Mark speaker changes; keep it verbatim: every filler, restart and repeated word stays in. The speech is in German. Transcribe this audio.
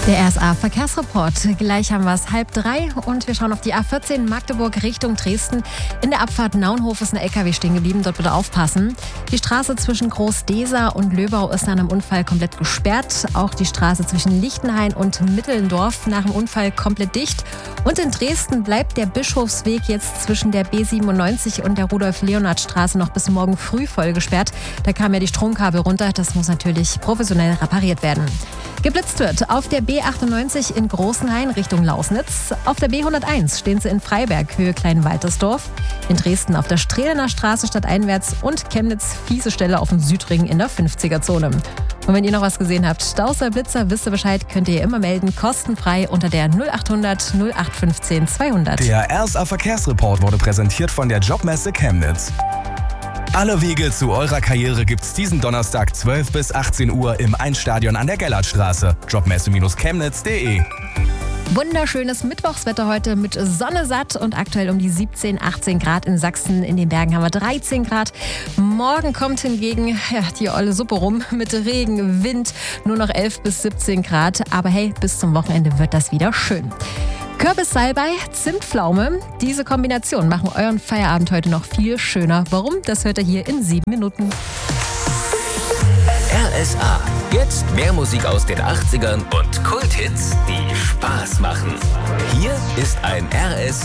Speaker 1: Der R S A-Verkehrsreport. Gleich haben wir es halb drei und wir schauen auf die A vierzehn Magdeburg Richtung Dresden. In der Abfahrt Naunhof ist ein L K W stehen geblieben, dort bitte aufpassen. Die Straße zwischen Groß-Deser und Löbau ist nach einem Unfall komplett gesperrt. Auch die Straße zwischen Lichtenhain und Mittelndorf nach dem Unfall komplett dicht. Und in Dresden bleibt der Bischofsweg jetzt zwischen der B siebenundneunzig und der Rudolf-Leonhard-Straße noch bis morgen früh voll gesperrt. Da kamen ja die Stromkabel runter, das muss natürlich professionell repariert werden. Geblitzt wird auf der B achtundneunzig in Großenhain Richtung Lausnitz. Auf der B hunderteins stehen sie in Freiberg, Höhe Kleinwaltersdorf. In Dresden auf der Strehlener Straße stadteinwärts und Chemnitz fiese Stelle auf dem Südring in der fünfziger-Zone. Und wenn ihr noch was gesehen habt, Staus oder Blitzer, wisst ihr Bescheid, könnt ihr immer melden, kostenfrei unter der null achthundert null acht fünfzehn zweihundert.
Speaker 2: Der R S A-Verkehrsreport wurde präsentiert von der Jobmesse Chemnitz. Alle Wege zu eurer Karriere gibt's diesen Donnerstag zwölf bis achtzehn Uhr im Einstadion an der Gellertstraße. jobmesse Chemnitz punkt de.
Speaker 1: Wunderschönes Mittwochswetter heute mit Sonne satt und aktuell um die siebzehn, achtzehn Grad in Sachsen. In den Bergen haben wir dreizehn Grad. Morgen kommt hingegen ja, die olle Suppe rum mit Regen, Wind, nur noch elf bis siebzehn Grad. Aber hey, bis zum Wochenende wird das wieder schön. Kürbis, Salbei, Zimtpflaume. Diese Kombination machen euren Feierabend heute noch viel schöner. Warum? Das hört ihr hier in sieben Minuten.
Speaker 3: R S A. Jetzt mehr Musik aus den achtzigern und Kulthits, die Spaß machen. Hier ist ein R S